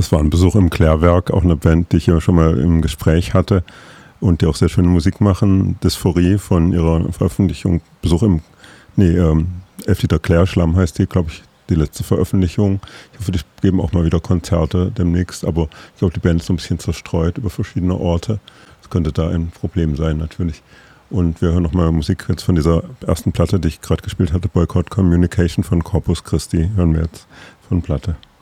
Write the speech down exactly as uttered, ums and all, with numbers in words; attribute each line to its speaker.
Speaker 1: Das war ein Besuch im Klärwerk, auch eine Band, die ich ja schon mal im Gespräch hatte und die auch sehr schöne Musik machen. Dysphorie von ihrer Veröffentlichung. Besuch im, nee, ähm, Elf Liter Klärschlamm heißt die, glaube ich, die letzte Veröffentlichung. Ich hoffe, die geben auch mal wieder Konzerte demnächst, aber ich glaube, die Band ist so ein bisschen zerstreut über verschiedene Orte. Das könnte da ein Problem sein, natürlich. Und wir hören nochmal Musik jetzt von dieser ersten Platte, die ich gerade gespielt hatte, Boycott Communication von Corpus Christi. Hören wir jetzt von Platte.